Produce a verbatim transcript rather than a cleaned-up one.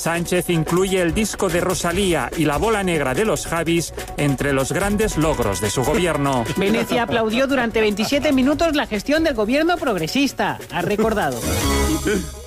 Sánchez incluye el disco de Rosalía y la bola negra de los Javis entre los grandes logros de su gobierno. Venecia aplaudió durante veintisiete minutos la gestión del gobierno progresista, ha recordado.